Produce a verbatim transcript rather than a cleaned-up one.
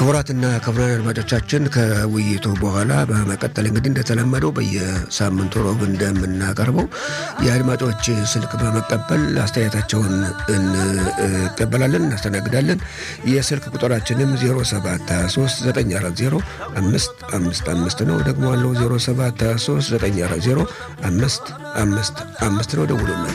ክቡራትና ክቡራን አድማጮቻችን ከውይይቱ በኋላ በመቀጠል እንግዲህ እንደተለመደው በየሳምንቱ ሮብ እንደምናቀርበው የአድማጮች ስልክ በመቀበል አስተያየታቸውን እንቀበላለን እናስተናግዳለን። የስልክ ቁጥራችንም ዜሮ ሰባት ሶስት ዘጠኝ አራት ዜሮ አምስት አምስት አምስት ነው። ደግሞ አለው ዜሮ ሰባት ሶስት ዘጠኝ አራት ዜሮ አምስት አምስት አምስት ነው። ደውሉልን።